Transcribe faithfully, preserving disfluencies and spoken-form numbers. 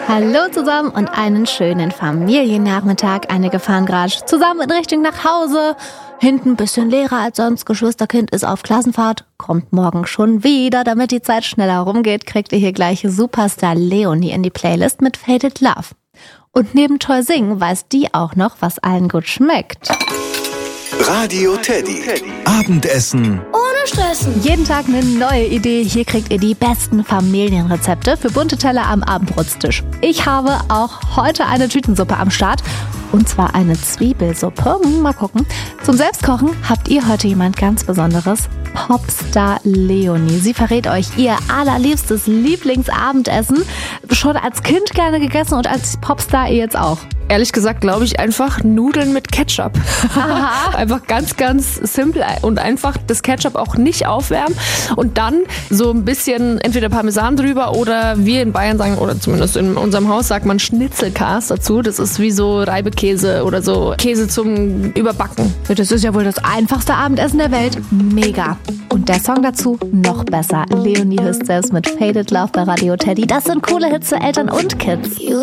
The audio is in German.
Hallo zusammen und einen schönen Familiennachmittag. Einige fahren gerade zusammen in Richtung nach Hause. Hinten ein bisschen leerer als sonst. Geschwisterkind ist auf Klassenfahrt. Kommt morgen schon wieder. Damit die Zeit schneller rumgeht, kriegt ihr hier gleich Superstar Leonie in die Playlist mit Faded Love. Und neben toll singen weiß die auch noch, was allen gut schmeckt. Radio Teddy. Abendessen ohne Stressen. Jeden Tag eine neue Idee. Hier kriegt ihr die besten Familienrezepte für bunte Teller am Abendbrotstisch. Ich habe auch heute eine Tütensuppe am Start. Und zwar eine Zwiebelsuppe. Mal gucken. Zum Selbstkochen habt ihr heute jemand ganz Besonderes. Popstar Leonie. Sie verrät euch ihr allerliebstes Lieblingsabendessen. Schon als Kind gerne gegessen und als Popstar ihr jetzt auch. Ehrlich gesagt glaube ich einfach Nudeln mit Ketchup. Einfach ganz, ganz simpel und einfach das Ketchup auch nicht aufwärmen und dann so ein bisschen entweder Parmesan drüber oder wir in Bayern sagen, oder zumindest in unserem Haus sagt man Schnitzelkas dazu. Das ist wie so Reibekäse oder so Käse zum Überbacken. Das ist ja wohl das einfachste Abendessen der Welt. Mega. Und der Song dazu noch besser. Leonie Hüst selbst mit Faded Love bei Radio Teddy. Das sind coole Hits für Eltern und Kids. You